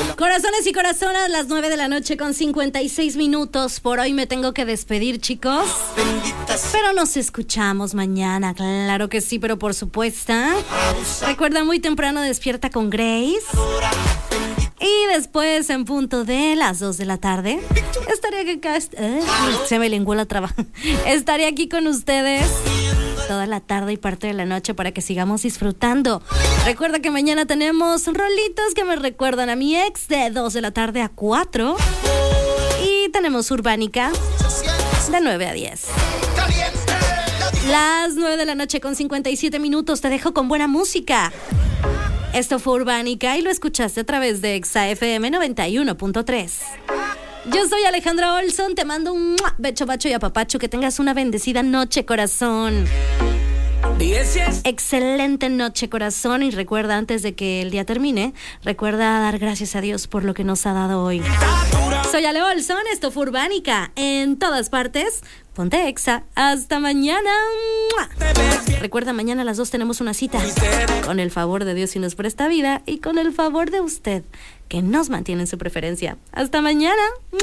Corazones y corazonas, las 9 de la noche con 56 minutos. Por hoy me tengo que despedir, chicos. Pero nos escuchamos mañana, claro que sí, pero por supuesto. Recuerda, muy temprano Despierta con Grace. Y después, en punto de las 2 de la tarde, estaré acá. Se me lenguó la traba. Estaré aquí con ustedes toda la tarde y parte de la noche para que sigamos disfrutando. Recuerda que mañana tenemos rolitos que me recuerdan a mi ex de 2 de la tarde a 4. Y tenemos Urbánica de 9 a 10. Las 9 de la noche con 57 minutos. Te dejo con buena música. Esto fue Urbánica y lo escuchaste a través de Exa FM 91.3. Yo soy Alejandra Olson, te mando un becho, bacho y apapacho. Que tengas una bendecida noche, corazón. Excelente noche, corazón. Y recuerda, antes de que el día termine, recuerda dar gracias a Dios por lo que nos ha dado hoy. Soy Ale Olson, esto fue Urbánica. En todas partes, ponte Exa. Hasta mañana. Recuerda, mañana a las 2 tenemos una cita. Con el favor de Dios, si nos presta vida, y con el favor de usted, que nos mantiene en su preferencia. Hasta mañana.